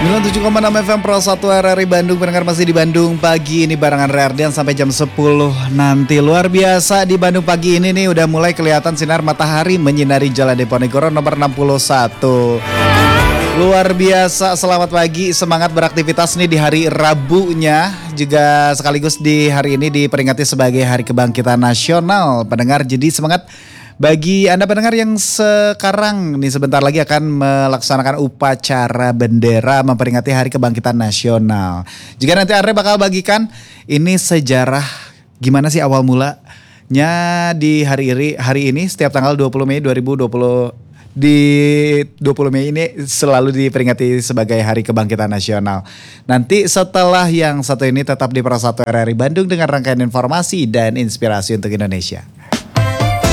97,6 FM Pro 1 RRI Bandung. Pendengar masih di Bandung pagi ini barengan Rerdian sampai jam 10 nanti. Luar biasa di Bandung pagi ini nih udah mulai kelihatan sinar matahari menyinari Jalan Diponegoro nomor 61. Luar biasa, selamat pagi, semangat beraktivitas nih di hari Rabunya. Juga sekaligus di hari ini diperingati sebagai Hari Kebangkitan Nasional. Pendengar, jadi semangat bagi Anda pendengar yang sekarang nih sebentar lagi akan melaksanakan upacara bendera memperingati Hari Kebangkitan Nasional. Juga nanti Andre bakal bagikan ini sejarah gimana sih awal mulanya di hari ini setiap tanggal 20 Mei 2020. Di 20 Mei ini selalu diperingati sebagai Hari Kebangkitan Nasional. Nanti setelah yang satu ini tetap di Pro 1 RRI Bandung dengan rangkaian informasi dan inspirasi untuk Indonesia.